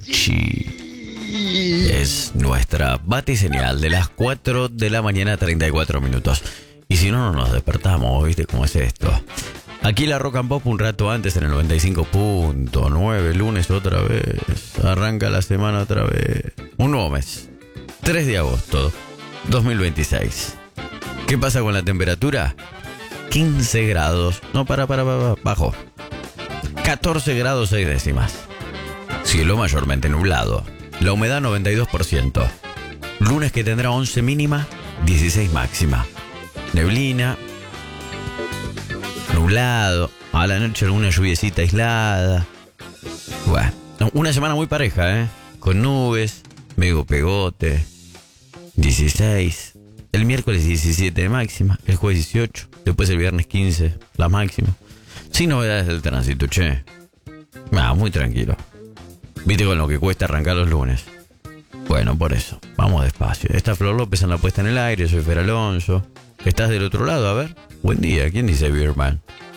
Monchi. Es nuestra batiseñal de las 4 de la mañana, 34 minutos. Y si no, no nos despertamos, ¿viste cómo es esto? Aquí la Rock and Pop un rato antes en el 95.9, lunes otra vez. Arranca la semana otra vez. Un nuevo mes. 3 de agosto 2026. ¿Qué pasa con la temperatura? 15 grados. No, bajo. 14 grados 6 décimas. Cielo mayormente nublado. La humedad 92%. Lunes que tendrá 11 mínima, 16 máxima. Neblina. Nublado. A la noche alguna lluviecita aislada. Bueno, una semana muy pareja, con nubes, medio pegote. 16. El miércoles 17 de máxima. El jueves 18. Después el viernes 15, la máxima. Sin novedades del tránsito, che. Muy tranquilo. Viste con lo que cuesta arrancar los lunes. Bueno, por eso, vamos despacio. Está Flor López en la puesta en el aire, soy Fer Alonso. ¿Estás del otro lado? A ver. Buen día, ¿quién dice Birman?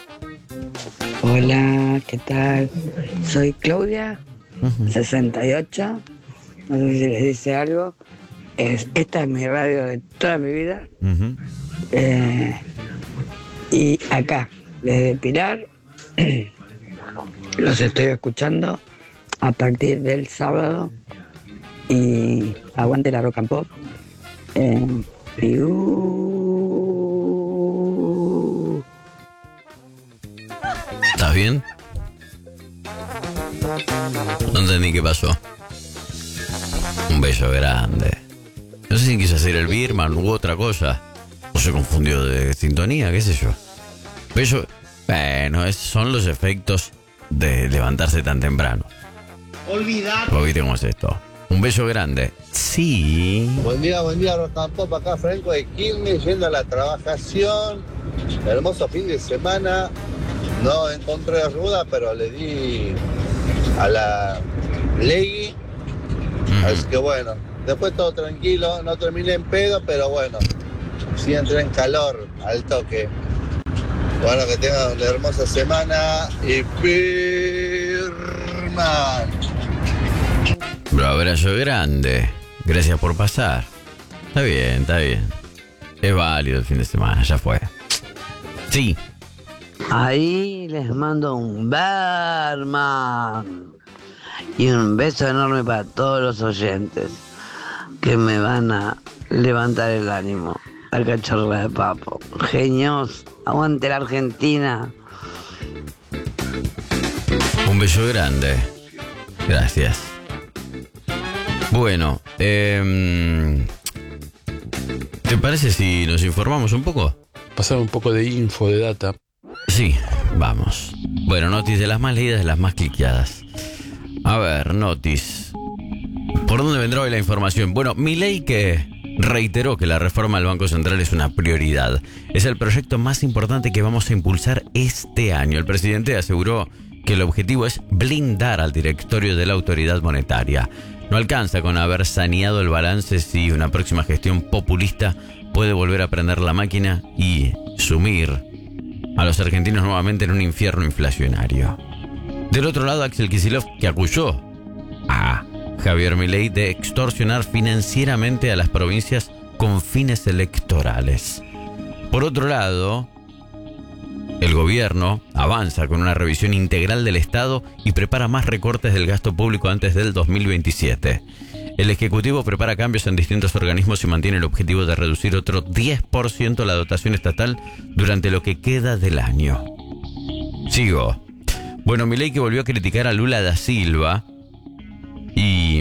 Hola, ¿qué tal? Soy Claudia, 68. No sé si les dice algo. Esta es mi radio de toda mi vida. Y acá, desde Pilar, los estoy escuchando a partir del sábado. Y aguante la Rock and Pop. ¿Estás bien? No entendí qué pasó. Un beso grande. No sé si quiso hacer el Birman u otra cosa. O se confundió de sintonía, qué sé yo. Beso. Bueno, esos son los efectos de levantarse tan temprano. Olvidate. ¿Viste cómo es esto? Un beso grande. Sí. Buen día, Rock and Pop. Acá Franco de Quilmes, yendo a la trabajación. Hermoso fin de semana. No encontré ruda, pero le di a la Legui. Así que bueno, después todo tranquilo. No terminé en pedo, pero bueno, sí entré en calor al toque. Bueno, que tengan una hermosa semana y firman. Un abrazo grande. Gracias por pasar. Está bien, está bien. Es válido el fin de semana, ya fue. Sí. Ahí les mando un Berman y un beso enorme para todos los oyentes que me van a levantar el ánimo. Al cachorro de papo. Genios, aguante la Argentina. Un beso grande. Gracias. Bueno, ¿te parece si nos informamos un poco? Pasar un poco de info, de data. Sí, vamos. Bueno, noticias de las más leídas, de las más cliqueadas. A ver, noticias. ¿Por dónde vendrá hoy la información? Bueno, Milei que reiteró que la reforma del Banco Central es una prioridad. Es el proyecto más importante que vamos a impulsar este año. El presidente aseguró que el objetivo es blindar al directorio de la autoridad monetaria. No alcanza con haber saneado el balance si una próxima gestión populista puede volver a prender la máquina y sumir a los argentinos nuevamente en un infierno inflacionario. Del otro lado, Axel Kicillof, que acusó a Javier Milei de extorsionar financieramente a las provincias con fines electorales. Por otro lado, el gobierno avanza con una revisión integral del Estado y prepara más recortes del gasto público antes del 2027. El Ejecutivo prepara cambios en distintos organismos y mantiene el objetivo de reducir otro 10% la dotación estatal durante lo que queda del año. Sigo. Bueno, Milei que volvió a criticar a Lula da Silva y,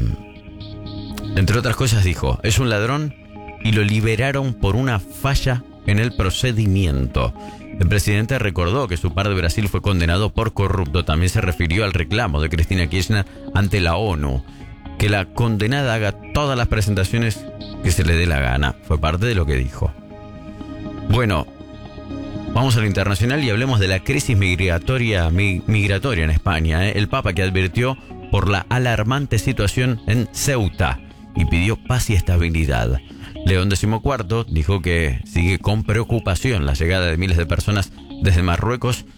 entre otras cosas, dijo: es un ladrón y lo liberaron por una falla en el procedimiento. El presidente recordó que su par de Brasil fue condenado por corrupto. También se refirió al reclamo de Cristina Kirchner ante la ONU, que la condenada haga todas las presentaciones que se le dé la gana. Fue parte de lo que dijo. Bueno, vamos a lo internacional y hablemos de la crisis migratoria en España. El Papa que advirtió por la alarmante situación en Ceuta y pidió paz y estabilidad. León XIV dijo que sigue con preocupación la llegada de miles de personas desde Marruecos